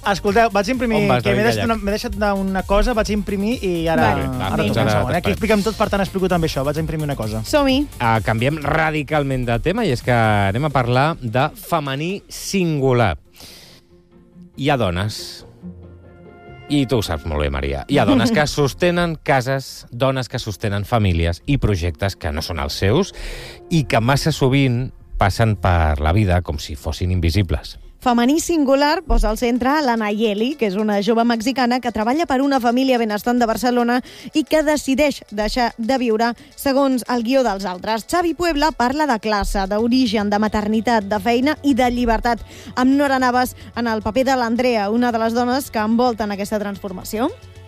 Escolteu, vaig imprimir, On vas, que David m'he deixat una cosa, vaig imprimir i ara... Vale. Ara toca un segon. Aquí expliquem tot, per tant explico també això. Vaig imprimir una cosa. Som-hi. Canviem radicalment de tema i és que anem a parlar de femení singular. Hi ha dones, i tu ho saps molt bé, Maria, hi ha dones que sostenen cases, dones que sostenen famílies i projectes que no són els seus i que massa sovint passen per la vida com si fossin invisibles. Femení singular posa al centre la Nayeli, que és una jove mexicana que treballa per una família benestant de Barcelona i que decideix deixar de viure segons el guió dels altres. Xavi Puebla parla de classe, d'origen, de maternitat, de feina i de llibertat, amb Nora Navas en el paper de l'Andrea, una de les dones que envolten aquesta transformació.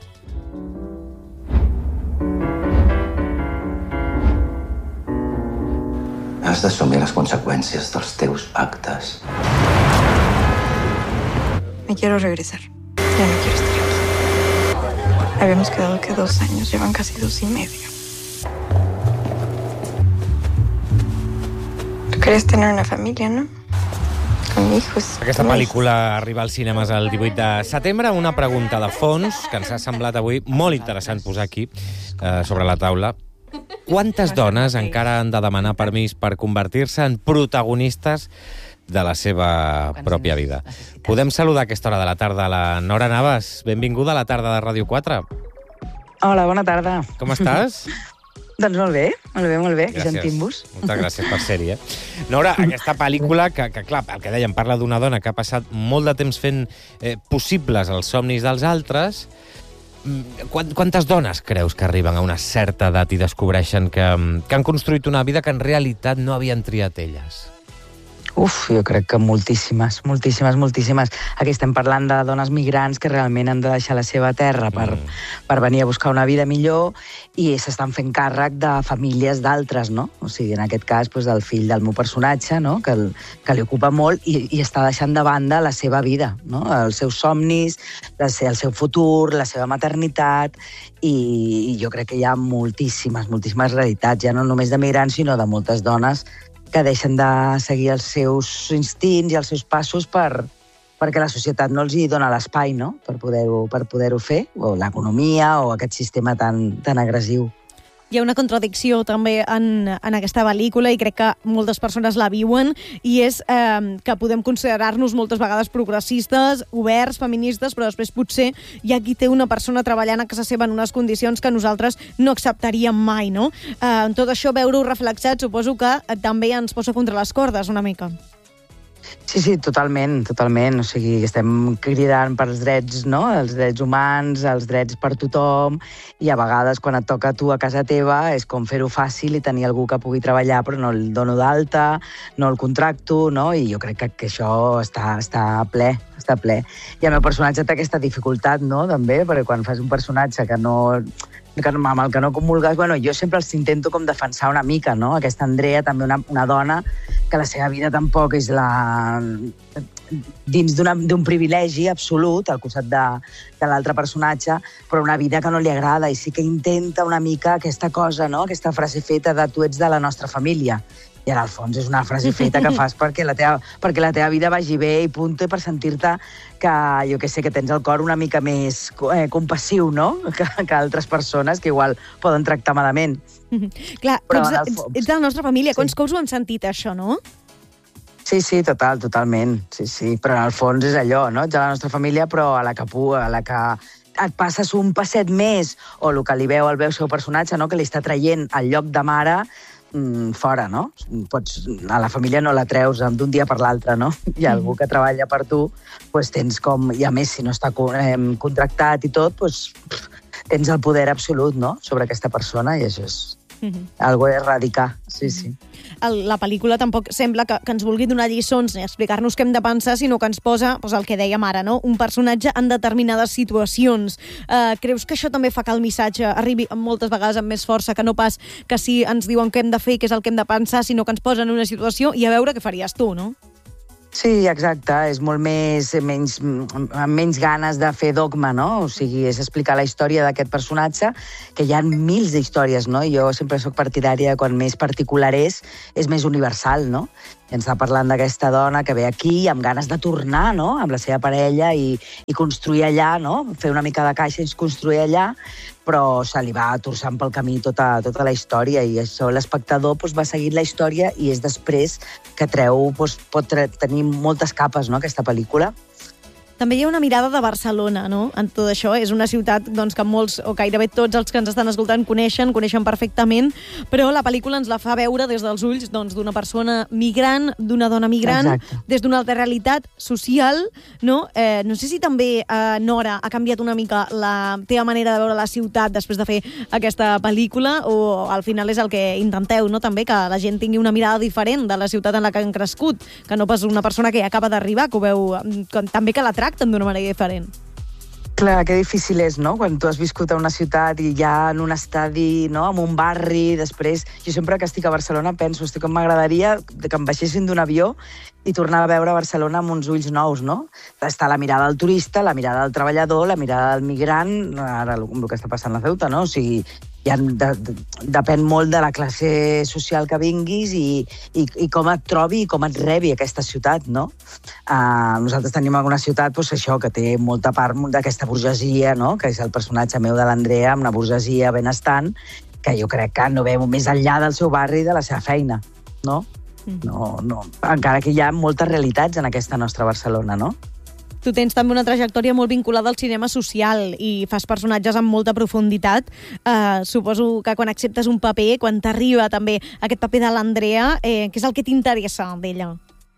Has d'assumir les conseqüències dels teus actes. Me quiero regresar. Ya no quiero estar aquí. Habíamos quedado que 2 años, llevan casi 2 y medio. Tú querías tener una familia, ¿no? Con hijos. Aquesta pel·lícula arriba als cinemes el 18 de setembre. Una pregunta de fons que ens ha semblat avui molt interessant posar aquí, sobre la taula. Quantes dones encara han de demanar permís per convertir-se en protagonistes de la seva pròpia vida? Podem saludar a aquesta hora de la tarda a la Nora Navas. Benvinguda a la tarda de Ràdio 4. Hola, bona tarda. Com estàs? Doncs molt bé. Gràcies. Sentint-vos. Moltes gràcies per ser-hi, Nora, aquesta pel·lícula, que clar, el que dèiem, parla d'una dona que ha passat molt de temps fent possibles els somnis dels altres. Quantes dones creus que arriben a una certa edat i descobreixen que han construït una vida que en realitat no havien triat elles? Jo crec que moltíssimes. Aquí estem parlant de dones migrants que realment han de deixar la seva terra per venir a buscar una vida millor i s'estan fent càrrec de famílies d'altres, no? O sigui, en aquest cas, del fill del meu personatge, no? que li ocupa molt i està deixant de banda la seva vida, no? Els seus somnis, el seu futur, la seva maternitat, i jo crec que hi ha moltíssimes realitats, ja no només de migrants, sinó de moltes dones que deixen de seguir els seus instints i els seus passos perquè la societat no els hi dona l'espai, no? per poder-ho fer, o l'economia o aquest sistema tan agressiu. Hi ha una contradicció també en aquesta pel·lícula i crec que moltes persones la viuen i és que podem considerar-nos moltes vegades progressistes, oberts, feministes, però després potser hi ha qui té una persona treballant a casa seva en unes condicions que nosaltres no acceptaríem mai, no? Tot això veure-ho reflexat suposo que també ens posa contra les cordes una mica. Sí, totalment. O sigui, estem cridant pels drets, no? Els drets humans, els drets per tothom, i a vegades quan et toca a tu a casa teva és com fer-ho fàcil i tenir algú que pugui treballar però no el dono d'alta, no el contracto, no? I jo crec que això està ple. I el meu personatge té aquesta dificultat, no? També, perquè quan fas un personatge amb el que no comulgues, jo sempre els intento com defensar una mica, no? Aquesta Andrea, també una dona que la seva vida tampoc és dins d'un privilegi absolut al costat de l'altre personatge, però una vida que no li agrada i sí que intenta una mica aquesta cosa, no? Aquesta frase feta de tu ets de la nostra família. I en el fons és una frase feta que fas perquè la teva vida vagi bé i punt, per sentir-te que, jo què sé, que tens el cor una mica més compassiu, no? Que altres persones que igual poden tractar malament. Clar, ets de la nostra família. Quants cops ho hem sentit, això, no? Sí, totalment. Sí. Però en el fons és allò, no? Ets de la nostra família, però a la que et passes un passet més, o el que li veu al seu personatge, no? Que li està traient el lloc de mare, fora, no? A la família no la treus d'un dia per l'altre, no? Hi ha algú que treballa per tu, doncs tens com... I a més, si no està contractat i tot, doncs tens el poder absolut, no?, sobre aquesta persona, i això és algo a erradicar, sí. La pel·lícula tampoc sembla que ens vulgui donar lliçons ni explicar-nos què hem de pensar, sinó que ens posa el que dèiem ara, no? Un personatge en determinades situacions. Creus que això també fa que el missatge arribi moltes vegades amb més força, que no pas que si ens diuen què hem de fer i què és el que hem de pensar, sinó que ens posa en una situació i a veure què faries tu, no? Sí, exacte, és molt amb menys ganes de fer dogma, no? O sigui, és explicar la història d'aquest personatge, que hi ha mils d'històries, no? Jo sempre sóc partidària, quan més particular és més universal, no? I ens està parlant d'aquesta dona que ve aquí amb ganes de tornar, no?, amb la seva parella i construir allà, no?, fer una mica de caixa i construir allà, però se li va torçant pel camí tota la història, i això l'espectador va seguint la història, i és després que pot tenir moltes capes, no?, aquesta pel·lícula. També hi ha una mirada de Barcelona, no?, en tot això. És una ciutat que molts, o gairebé tots els que ens estan escoltant coneixen perfectament, però la pel·lícula ens la fa veure des dels ulls d'una persona migrant, d'una dona migrant, exacte, des d'una altra realitat social, no? No sé si també, Nora, ha canviat una mica la teva manera de veure la ciutat després de fer aquesta pel·lícula, o al final és el que intenteu, no?, també, que la gent tingui una mirada diferent de la ciutat en la que han crescut, que no pas una persona que acaba d'arribar, que ho veu, també que la tracten d'una manera diferent. Clar, que difícil és, no?, quan tu has viscut a una ciutat i ja en un estadi, no?, en un barri, després... Jo sempre que estic a Barcelona penso, com m'agradaria que em baixessin d'un avió i tornar a veure Barcelona amb uns ulls nous, no? Està la mirada del turista, la mirada del treballador, la mirada del migrant, ara el que està passant a Ceuta, no? O sigui, depèn molt de la classe social que vinguis i com et trobi i com et rebi aquesta ciutat, no? Nosaltres tenim alguna ciutat, això, que té molta part d'aquesta burgesia, no?, que és el personatge meu de l'Andrea, amb una burgesia benestant, que jo crec que no veu més enllà del seu barri i de la seva feina, no? No. Encara que hi ha moltes realitats en aquesta nostra Barcelona, no? Tu tens també una trajectòria molt vinculada al cinema social i fas personatges amb molta profunditat. Suposo que quan acceptes un paper, quan t'arriba també aquest paper de l'Andrea, què és el que t'interessa d'ella?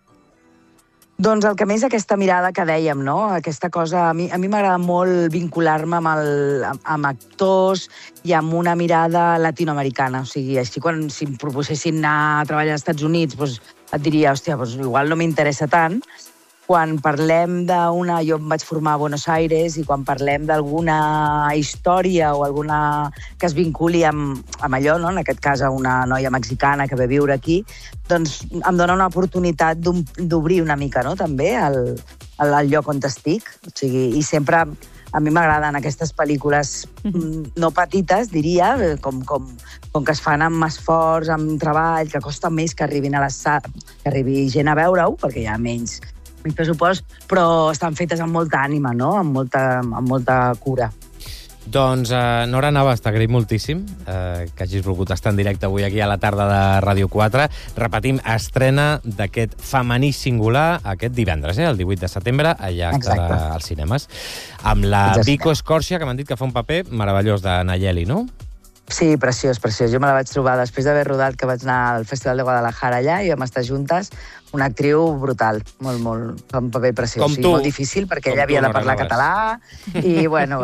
Doncs el que més aquesta mirada que dèiem, no? Aquesta cosa... A mi m'agrada molt vincular-me amb actors i amb una mirada latinoamericana. O sigui, així si em proposessin anar a treballar als Estats Units, et diria, hòstia, igual no m'interessa tant. Quan parlem d'una... Jo em vaig formar a Buenos Aires, i quan parlem d'alguna història o alguna que es vinculi amb allò, no?, en aquest cas a una noia mexicana que ve a viure aquí, doncs em dona una oportunitat d'obrir una mica, no?, també el lloc on estic. O sigui, i sempre a mi m'agraden aquestes pel·lícules no petites, diria, com que es fan amb esforç, amb treball, que costa més que arribi gent a veure-ho, perquè hi ha menys pressupost, però estan fetes amb molta ànima, no?, amb molta cura. Doncs, Nora Navas, t'agraïm moltíssim que hagis volgut estar en directe avui aquí a la tarda de Ràdio 4. Repetim, estrena d'aquest Femení Singular aquest divendres, el 18 de setembre, allà estarà als cinemes, amb la Vico Escòrcia, que m'han dit que fa un paper meravellós de Nayeli, no? Sí, preciós. Jo me la vaig trobar després d'haver rodat, que vaig anar al Festival de Guadalajara allà i vam estar juntes. Una actriu brutal, molt, fa un paper preciós. Com tu. Molt difícil, perquè ella havia de parlar català i, bueno.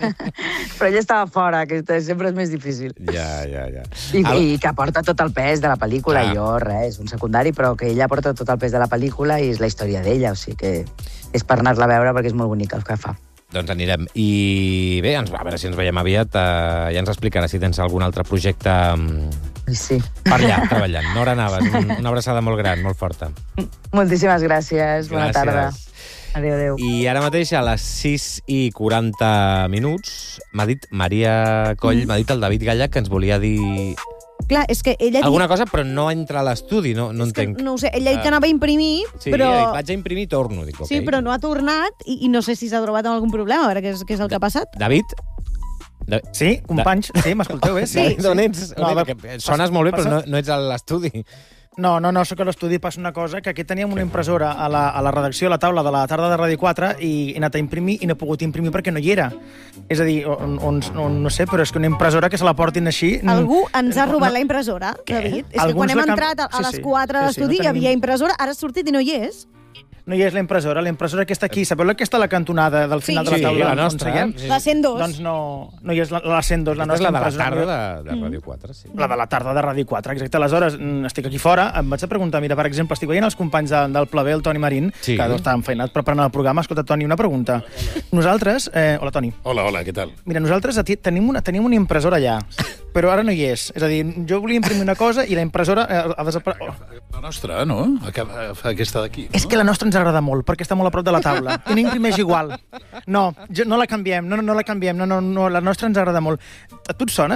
Però ella estava fora, que sempre és més difícil. Ja. I que porta tot el pes de la pel·lícula. Jo, res, un secundari, però que ella porta tot el pes de la pel·lícula i és la història d'ella, o sigui que és per anar-la a veure perquè és molt bonica el que fa. Doncs anirem. I bé, a veure si ens veiem aviat. Ja ens explicarà si tens algun altre projecte per allà, treballant. Nora Navas, una abraçada molt gran, molt forta. Moltíssimes gràcies. Bona tarda. Adéu. I ara mateix, a les 6:40 m'ha dit Maria Coll, m'ha dit el David Gallach, que ens volia dir... Clar, és que ella... Alguna cosa, però no entra a l'estudi, no entenc. No ho sé, ella ha dit que anava a imprimir, sí, però... Sí, vaig a imprimir i torno, dic, ok. Sí, però no ha tornat i no sé si s'ha trobat amb algun problema, a veure què és el que ha passat. David? Sí, companys, sí, m'escolteu bé? Sí. D'on ets? Sones molt bé, però no ets a l'estudi. No, sóc a l'estudi, passa una cosa, que aquí teníem una impressora a la redacció, a la taula de la tarda de Ràdio 4, i he anat a imprimir i no he pogut imprimir perquè no hi era. És a dir, no sé, però és que una impressora que se la portin així... Algú ens ha robat la impressora, David. És que quan hem entrat a les 4 a l'estudi hi havia impressora, ara ha sortit i no hi és. No hi és la impressora que està aquí. Sabeu que està a la cantonada del final de la taula? La nostra. La 102. Doncs no hi és la 102, la nostra impressora. És la de la tarda de Ràdio 4, sí. La de la tarda de Ràdio 4, exacte. Aleshores, estic aquí fora, em vaig a preguntar, mira, per exemple, estic veient els companys del Plevé, el Toni Marín, que estan feinat preparant el programa. Escolta, Toni, una pregunta. Nosaltres... Hola, Toni. Hola, què tal? Mira, nosaltres tenim una impressora allà. però ara no hi és. És a dir, jo volia imprimir una cosa i la impressora ha desaparegut. La nostra, no? Aquesta d'aquí. No? És que la nostra ens agrada molt, perquè està molt a prop de la taula. I no imprimeix igual. No la canviem, no la canviem. No, la nostra ens agrada molt. A tu et sona?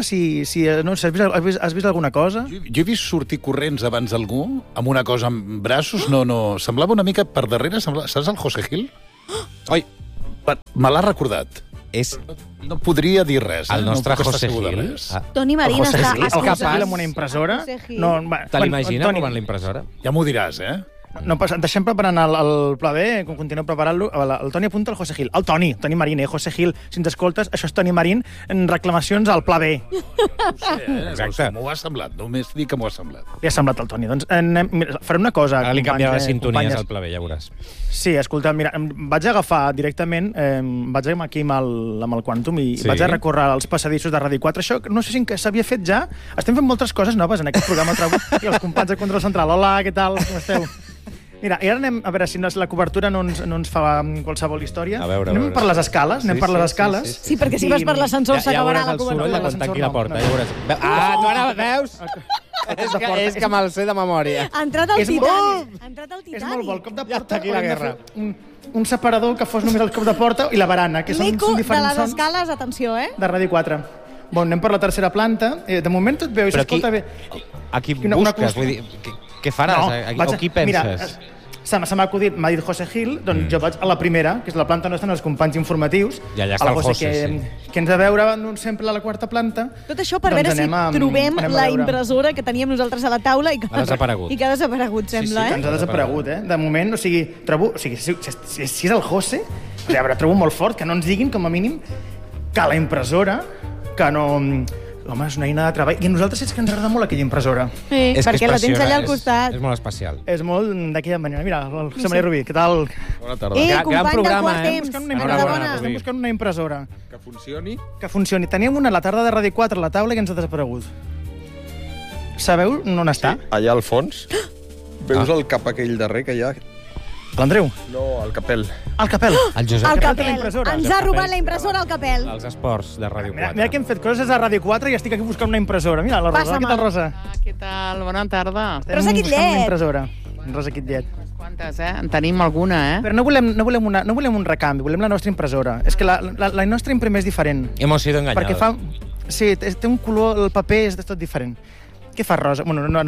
Has vist alguna cosa? Jo he vist sortir corrents abans d'algú amb una cosa amb braços. No, semblava una mica per darrere. Saps el José Gil? Oi, me l'ha recordat. No podria dir res. El nostre José Gil. Toni Marín està... El José Gil amb una impressora? Te l'imagines provant la impressora? Ja m'ho diràs, No, deixem preparant el pla B, continuem preparant-lo. El Toni apunta el José Gil. El Toni Marín, José Gil, si ens escoltes, això és Toni Marín en reclamacions al pla B. Exacte. M'ho ha semblat, només dic que m'ho ha semblat. Li ha semblat el Toni. Doncs farem una cosa. Ara li canviarà les sintonies al pla B, ja veuràs. Sí, escolta, mira, vaig agafar directament, vaig aquí amb el Quantum i vaig a recórrer als passadissos de Ràdio 4. Això no sé si s'havia fet ja. Estem fent moltes coses noves en aquest programa. I els companys de Control Central. Hola, què tal? Com esteu? Mira, i ara anem a veure si la cobertura no ens fa qualsevol història. Anem per les escales, Sí, perquè si vas per l'ascensor s'acabarà la cobertura. Ja veuràs el soroll quan tanqui la porta, ja veuràs. Tu ara veus? És que me'l sé de memòria. Ha entrat el Titanic. És molt bo, el cop de porta. Aquí la guerra. Un separador que fos només el cop de porta i la barana, que són diferents sons. L'eco de les escales, atenció, de Ràdio 4. Bon, anem per la tercera planta. De moment tot veu i s'escolta bé. Aquí busques, vull dir, què faràs? O qui penses? Se m'ha acudit, m'ha dit José Gil, doncs jo vaig a la primera, que és la planta nostra, els companys informatius. I allà està el José, que ens a veure sempre a la quarta planta. Tot això per veure si trobem la impressora que teníem nosaltres a la taula i que ha desaparegut, sembla, Sí, que ens ha desaparegut, De moment, si és el José, trobo molt fort que no ens diguin, com a mínim, que la impressora, que no... Home, és una eina de treball. I a nosaltres és que ens agrada molt aquella impressora. Sí, perquè la tens allà al costat. És molt especial. És molt d'aquella manera. Mira, el José María Rubí, què tal? Bona tarda. Gran programa, Estem buscant una impressora. Que funcioni? Que funcioni. Teníem una a la tarda de Ràdio 4 a la taula i ens ha desaparegut. Sabeu on està? Allà al fons. Veus el cap aquell darrer que hi ha? L'Andreu? No, el Capel. El Capel. El Josep. El Capel. Ens ha robat la impressora al Capel. Els esports de Ràdio 4. Mira que hem fet coses a Ràdio 4 i estic aquí buscant una impressora. Mira, la Rosa. Què tal, Rosa? Què tal? Bona tarda. Rosa Quitllet. Una impressora. Rosa Quitllet. Quantes, En tenim alguna, Però no volem un recanvi, volem la nostra impressora. És que la nostra imprimeix diferent. Hemos sido engañados. Perquè fa... Sí, té un color, el paper és de tot diferent. Què fa Rosa? Bueno, no,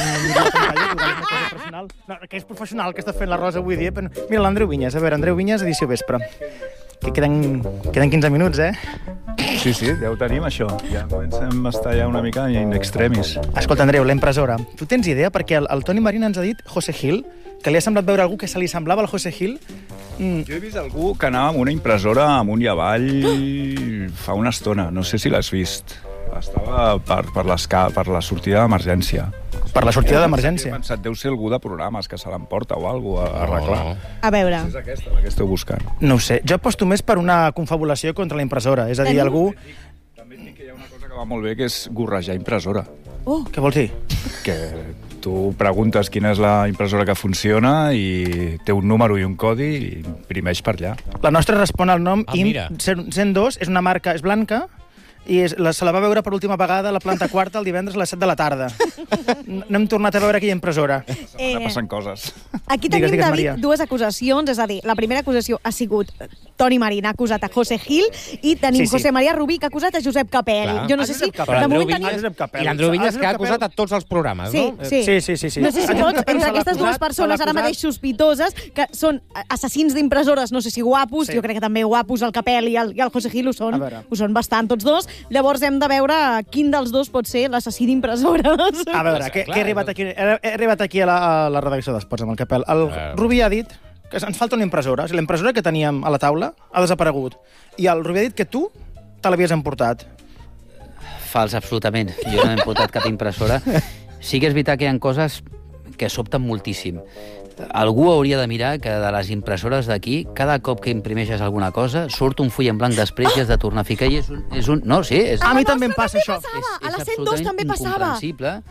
que és professional que està fent la Rosa avui dia. Però... Mira, l'Andreu Vinyes. A veure, Andreu Vinyes, edició vespre. Que queden 15 minuts, Sí, ja ho tenim, això. Ja comencem a estar ja una mica in extremis. Escolta, Andreu, la impressora. Tu tens idea? Perquè el Toni Marín ens ha dit José Gil, que li ha semblat veure algú que se li semblava al José Gil. Jo he vist algú que anava amb una impressora amunt i avall fa una estona. No sé si l'has vist. Estava per la sortida d'emergència. Per la sortida d'emergència? He pensat, deu ser algú de programes que se l'emporta o alguna cosa a arreglar. A veure. És aquesta, la que esteu buscant. No ho sé. Jo aposto més per una confabulació contra la impressora. És a dir, algú... També et dic que hi ha una cosa que va molt bé, que és gorrejar impressora. Què vols dir? Que tu preguntes quina és la impressora que funciona i té un número i un codi i imprimeix per allà. La nostra respon al nom IM102, és una marca, és blanca, i se la va veure per última vegada a la planta quarta el divendres a les 7 de la tarda. No hem tornat a veure aquella impressora. Passen coses. Aquí tenim, David, dues acusacions, és a dir, la primera acusació ha sigut Toni Marín ha acusat a José Gil i tenim José María Rubí que ha acusat a Josep Capel. Jo no sé si... I l'Andreu Vinyes que ha acusat a tots els programes, no? Sí. No sé si tots, entre aquestes dues persones ara mateix sospitoses, que són assassins d'impressores, no sé si guapos, jo crec que també guapos el Capel i el José Gil ho són bastant tots dos. Llavors hem de veure quin dels dos pot ser l'assassí d'impressores. A veure, que he arribat aquí a la redacció d'Esports amb el Capel. El Rubí ha dit que ens falta una impressora. O sigui, la impressora que teníem a la taula ha desaparegut. I el Rubí ha dit que tu te l'havies emportat. Fals, absolutament. Jo no he emportat cap impressora. Sí que és veritat que hi ha coses que sobten moltíssim. Algú hauria de mirar que de les impressores d'aquí, cada cop que imprimeixes alguna cosa, surt un full en blanc després i has de tornar a ficar i és un... No, sí, és... A mi també em passa això. A la 102 també passava. Incomprensible.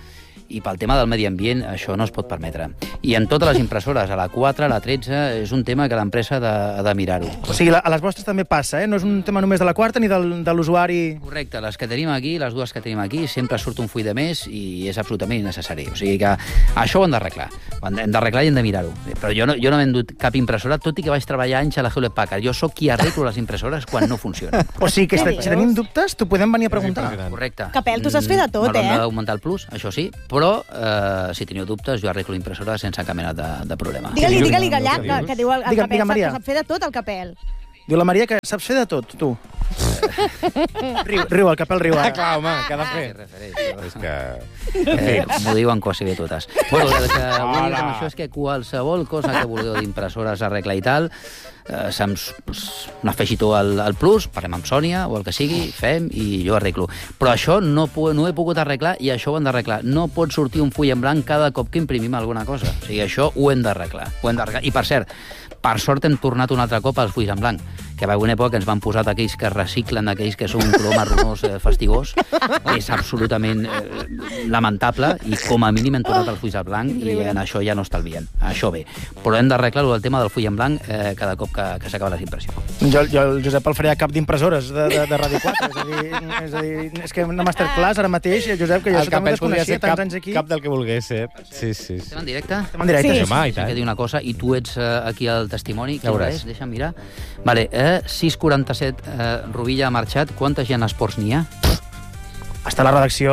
I pel tema del medi ambient, això no es pot permetre. I en totes les impressores, a la 4, a la 13, és un tema que l'empresa ha de mirar-ho. O sigui, a les vostres també passa, no és un tema només de la quarta ni de l'usuari... Correcte, les que tenim aquí, les dues que tenim aquí, sempre surt un full de més i és absolutament innecessari. O sigui que això ho hem d'arreglar. Hem d'arreglar i hem de mirar-ho. Però jo no he vendut cap impressora, tot i que vaig treballar anys a la Hewlett Packard. Jo sóc qui arreglo les impressores quan no funcionen. O sigui que si tenim dubtes, t'ho podem venir a preguntar. Correcte. Capel, tu saps fer de tot, M'haurem d'augmentar el plus, això sí, però si teniu dubtes, jo arreglo l'impressora sense cap mena de problema. Digue-li, Gallac, que diu el Capel, Maria. sap fer de tot, el Capel. Diu la Maria que saps fer de tot, tu. Riu, el Capel riu. Clar, home, què ha de fer? És que... M'ho diuen quasi bé totes. Bueno, el que vull dir amb això és que qualsevol cosa que vulgueu d'impressores arreglar i tal, n'afegiteu al plus, parlem amb Sònia o el que sigui, fem i jo arreglo. Però això no he pogut arreglar i això ho hem d'arreglar. No pot sortir un full en blanc cada cop que imprimim alguna cosa. O sigui, això ho hem d'arreglar. I per cert, per sort hem tornat un altre cop als fulls en blanc, que va haver una època que ens van posar aquells que reciclen, aquells que són un color marronós fastigós. És absolutament lamentable i com a mínim hem tornat als fulls en blanc i en això ja no estalviem. Això bé. Però hem d'arreglar-ho el tema del full en blanc cada cop que s'acaba les impressions. Jo el Josep el faria cap d'impressores de Ràdio 4. És a dir, és que una masterclass ara mateix, Josep, que jo això també desconeixia tants anys aquí. Cap del que volgués ser. Sí. Estem en directe? Estem en directe, sí. Que dir una cosa, i tu ets aquí al testimoni. Ja veuràs. Deixa'm mirar. Vale, 6:47, Rubilla ha marxat. Quanta gent a esports n'hi ha? Hasta la redacció...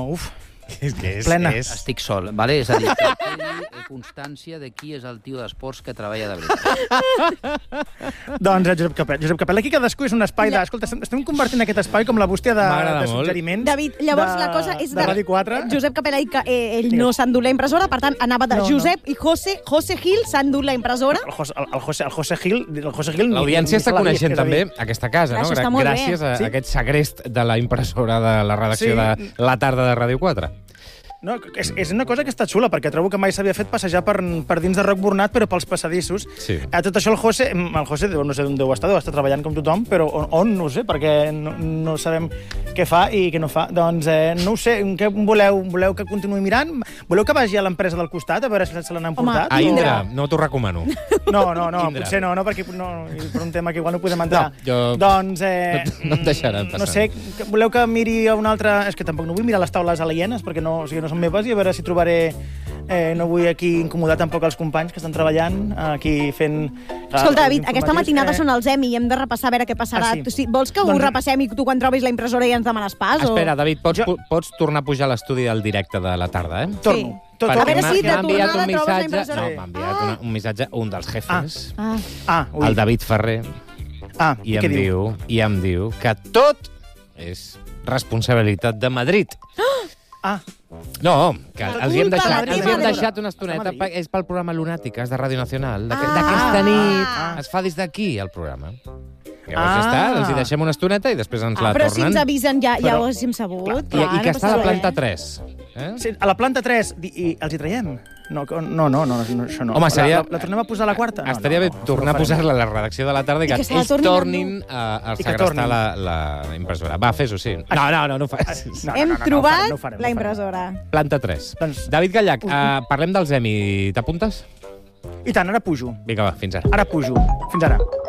plena. Estic sol, vale? És a dir, que quedi constància de qui és el tio d'esports que treballa de veritat. Doncs Josep Capel, aquí cadascú és un espai de... Escolta, estem convertint aquest espai com la bústia de suggeriments. David, llavors la cosa és de Ràdio 4. Josep Capel ha dit que ell no s'ha endut la impressora, per tant, anava de Josep i José Gil s'ha endut la impressora. El José Gil... L'audiència està coneixent també aquesta casa, no? Gràcies a aquest segrest de la impressora de la redacció de la tarda de Ràdio 4. No, és una cosa que està xula, perquè trobo que mai s'havia fet passejar per dins de Roc Bornat, però pels passadissos. Sí. A tot això el José no sé on deu estar treballant com tothom, però on no ho sé, perquè no sabem què fa i què no fa. Doncs no ho sé, què voleu que continuï mirant? Voleu que vagi a l'empresa del costat, a veure si se l'han emportat? A Indra, no t'ho recomano. No, potser no, perquè per un tema que igual no podem entrar. Doncs... No et deixaran passar. No sé, voleu que miri a una altra... És que tampoc no vull mirar les taules alienes, perquè no són meves, i a veure si trobaré... no vull aquí incomodar tampoc els companys que estan treballant, aquí fent... Escolta, David, aquesta matinada són els Emmy i hem de repassar a veure què passarà. Vols que ho repassem i tu quan trobis la impressora ja ens demanes pas? Espera, David, pots tornar a pujar a l'estudi del directe de la tarda, eh? Torno. A veure si de tornada trobes la impressora. No, m'ha enviat un missatge un dels jefes, ui. el David Ferrer, i em diu que tot és responsabilitat de Madrid. No, que els hi hem deixat una estoneta. És pel programa Lunàtiques de Ràdio Nacional. D'aquesta nit es fa des d'aquí, el programa. Llavors ja està, els hi deixem una estoneta i després ens la tornen. Però si ens avisen ja ho haguéssim sabut. I que està a la planta 3. A la planta 3, i els hi traiem? No, això no. Home, seria... La tornem a posar a la quarta? Estaria bé tornar a posar-la a la redacció de la tarda i que ells tornin a segrestar la impressora. Va, fes-ho, sí. No ho facis. Hem trobat la impressora. Planta 3. David Gallac, parlem dels Emmy. T'apuntes? I tant, ara pujo. Vinga, va, fins ara. Ara pujo. Fins ara.